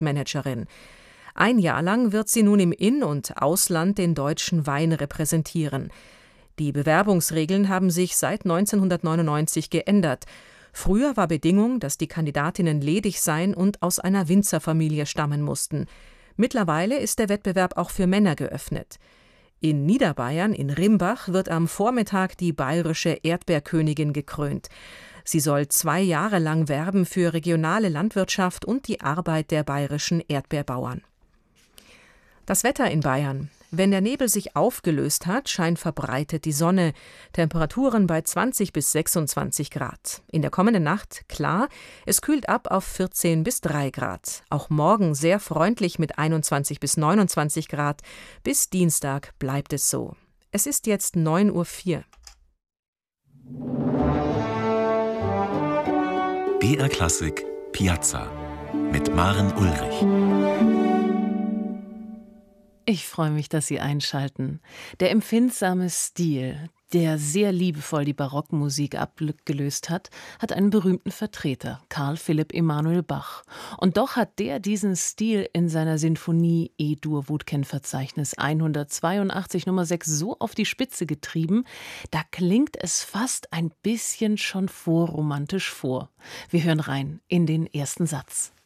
Projektmanagerin. Ein Jahr lang wird sie nun im In- und Ausland den deutschen Wein repräsentieren. Die Bewerbungsregeln haben sich seit 1999 geändert. Früher war Bedingung, dass die Kandidatinnen ledig seien und aus einer Winzerfamilie stammen mussten. Mittlerweile ist der Wettbewerb auch für Männer geöffnet. In Niederbayern, in Rimbach, wird am Vormittag die bayerische Erdbeerkönigin gekrönt. Sie soll 2 Jahre lang werben für regionale Landwirtschaft und die Arbeit der bayerischen Erdbeerbauern. Das Wetter in Bayern. Wenn der Nebel sich aufgelöst hat, scheint verbreitet die Sonne. Temperaturen bei 20 bis 26 Grad. In der kommenden Nacht klar, es kühlt ab auf 14 bis 3 Grad. Auch morgen sehr freundlich mit 21 bis 29 Grad. Bis Dienstag bleibt es so. Es ist jetzt 9:04 Uhr. BR Klassik Piazza mit Maren Ulrich. Ich freue mich, dass Sie einschalten. Der empfindsame Stil, der sehr liebevoll die Barockmusik abgelöst hat, hat einen berühmten Vertreter, Carl Philipp Emanuel Bach. Und doch hat der diesen Stil in seiner Sinfonie E-Dur-Wutken-Verzeichnis 182 Nummer 6 so auf die Spitze getrieben, da klingt es fast ein bisschen schon vorromantisch vor. Wir hören rein in den ersten Satz.